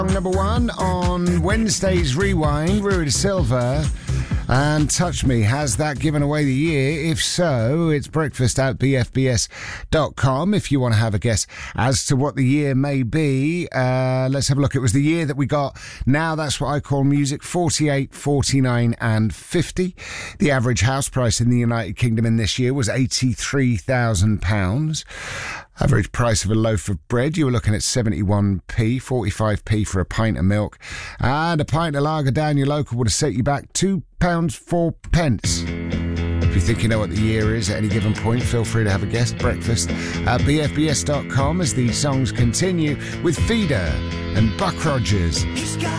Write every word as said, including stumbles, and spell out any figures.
Number one on Wednesday's Rewind, Rui de Silva and Touch Me. Has that given away the year? If so, it's breakfast at b f b s dot com if you want to have a guess as to what the year may be. Uh, let's have a look. It was the year that we got Now That's What I Call Music, forty-eight, forty-nine and fifty. The average house price in the United Kingdom in this year was eighty-three thousand pounds. Average price of a loaf of bread, you were looking at seventy-one p, forty-five p for a pint of milk. And a pint of lager down your local would have set you back two pounds four pence. If you think you know what the year is at any given point, feel free to have a guess. Breakfast at b f b s dot com as the songs continue with Feeder and Buck Rogers.